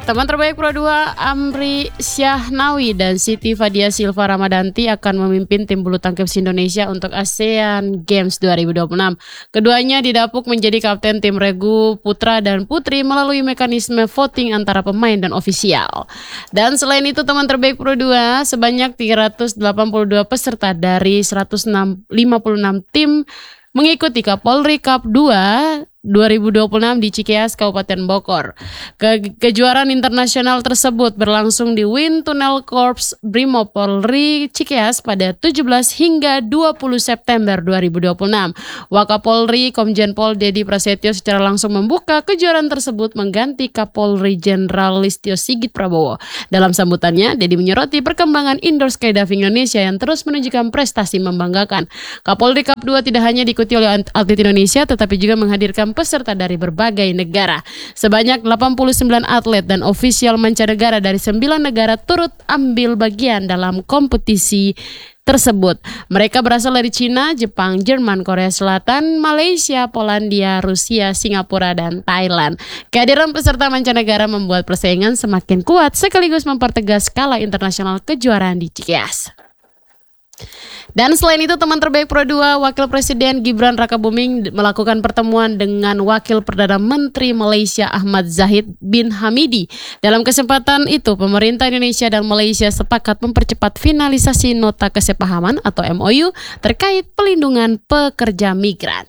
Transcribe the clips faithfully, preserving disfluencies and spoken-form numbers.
Teman terbaik Pro dua Amri Syahnawi dan Siti Fadia Silva Ramadanti akan memimpin tim bulu tangkis Indonesia untuk ASEAN Games dua ribu dua puluh enam. Keduanya didapuk menjadi kapten tim regu putra dan putri melalui mekanisme voting antara pemain dan ofisial. Dan selain itu teman terbaik Pro dua sebanyak tiga ratus delapan puluh dua peserta dari seratus lima puluh enam tim mengikuti Kapolri Cup dua dua ribu dua puluh enam di Cikeas, Kabupaten Bogor. Ke kejuaraan internasional tersebut berlangsung di Wind Tunnel Corps Brimopolri Cikeas pada tujuh belas hingga dua puluh September dua ribu dua puluh enam. Wakapolri Komjen Pol Dedi Prasetyo secara langsung membuka kejuaraan tersebut mengganti Kapolri Jenderal Listio Sigit Prabowo. Dalam sambutannya, Dedi menyoroti perkembangan indoor skydiving Indonesia yang terus menunjukkan prestasi membanggakan. Kapolri Cup dua tidak hanya diikuti oleh atlet Indonesia tetapi juga menghadirkan peserta dari berbagai negara. Sebanyak delapan puluh sembilan atlet dan ofisial mancanegara dari sembilan negara turut ambil bagian dalam kompetisi tersebut. Mereka berasal dari Cina, Jepang, Jerman, Korea Selatan, Malaysia, Polandia, Rusia, Singapura, dan Thailand. Kehadiran peserta mancanegara membuat persaingan semakin kuat sekaligus mempertegas skala internasional kejuaraan di Cikeas. Dan selain itu teman terbaik Pro dua Wakil Presiden Gibran Rakabuming melakukan pertemuan dengan Wakil Perdana Menteri Malaysia Ahmad Zahid bin Hamidi. Dalam kesempatan itu pemerintah Indonesia dan Malaysia sepakat mempercepat finalisasi nota kesepahaman atau M O U terkait pelindungan pekerja migran.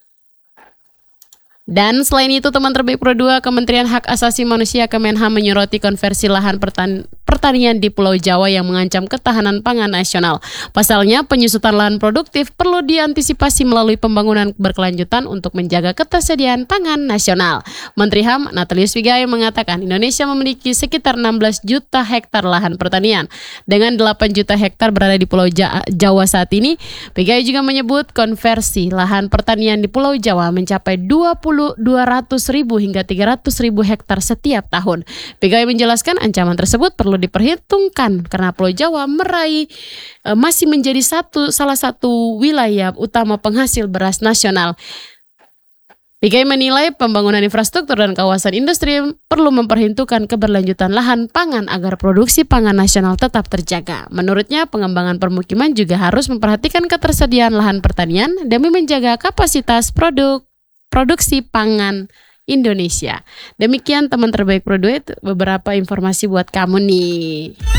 Dan selain itu teman terbaik Pro dua Kementerian Hak Asasi Manusia Kemenhan menyoroti konversi lahan pertan pertanian di Pulau Jawa yang mengancam ketahanan pangan nasional. Pasalnya penyusutan lahan produktif perlu diantisipasi melalui pembangunan berkelanjutan untuk menjaga ketersediaan pangan nasional. Menteri H A M Natalius Pigai mengatakan Indonesia memiliki sekitar enam belas juta hektar lahan pertanian. Dengan delapan juta hektar berada di Pulau Jawa saat ini, Pigai juga menyebut konversi lahan pertanian di Pulau Jawa mencapai dua puluh dua ratus ribu hingga tiga ratus ribu hektar setiap tahun. Pigai menjelaskan ancaman tersebut perlu diperhitungkan karena Pulau Jawa meraih e, masih menjadi satu salah satu wilayah utama penghasil beras nasional. Pigai menilai pembangunan infrastruktur dan kawasan industri perlu memperhitungkan keberlanjutan lahan pangan agar produksi pangan nasional tetap terjaga. Menurutnya, pengembangan permukiman juga harus memperhatikan ketersediaan lahan pertanian demi menjaga kapasitas produk produksi pangan Indonesia. Demikian teman terbaik Pro dua, beberapa informasi buat kamu nih.